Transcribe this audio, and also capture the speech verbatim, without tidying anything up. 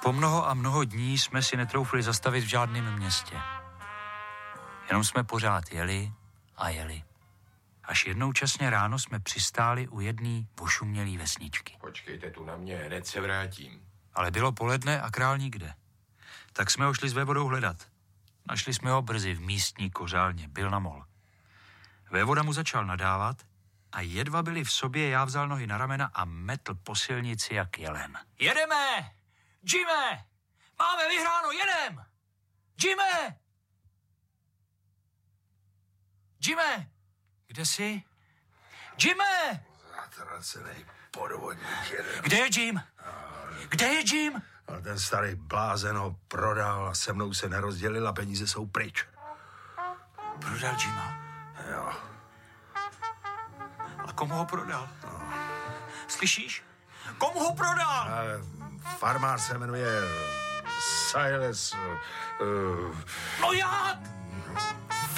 Po mnoho a mnoho dní jsme si netroufli zastavit v žádném městě. Jenom jsme pořád jeli a jeli. Až jednou časně ráno jsme přistáli u jedné ošumělý vesničky. Počkejte tu na mě, hned se vrátím. Ale bylo poledne a král nikde. Tak jsme ho šli s vévodou hledat. Našli jsme ho brzy v místní kořálně, byl na mol. Vévoda mu začal nadávat a jedva byli v sobě, já vzal nohy na ramena a metl po silnici jak jelen. Jedeme! Jime! Máme vyhráno, jedem! Jime! Jime! Kde jsi? Jime! Zatracenej podvodník jeden. Kde je Jim? Kde je Jim? Ale ten starý blázen ho prodal a se mnou se nerozdělil a peníze jsou pryč. Prodal Jima? Jo. A komu ho prodal? No. Slyšíš? Komu ho prodal? A farmář se jmenuje Silas... Uh, no já!